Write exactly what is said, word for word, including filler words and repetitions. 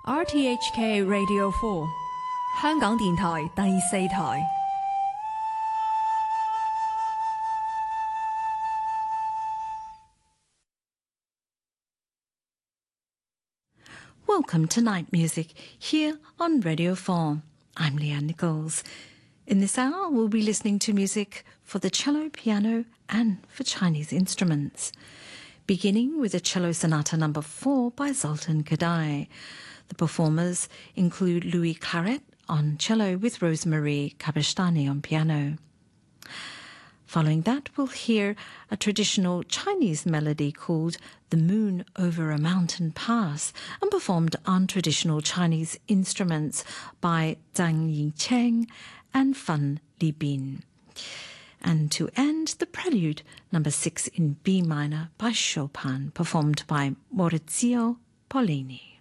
R T H K Radio four 香港電台第四台。 Welcome to Night Music here on Radio four. I'm Leanne Nichols. In this hour, we'll be listening to music for the cello, piano, and for Chinese instruments. Beginning with the Cello Sonata number four by Zoltan Kodály. The performers include Louis Claret on cello with Rosemarie Kabestany on piano. Following that, we'll hear a traditional Chinese melody called The Moon Over a Mountain Pass and performed on traditional Chinese instruments by Zhang Yicheng and Fan Libin. And to end, the Prelude number six in B minor by Chopin, performed by Maurizio Pollini.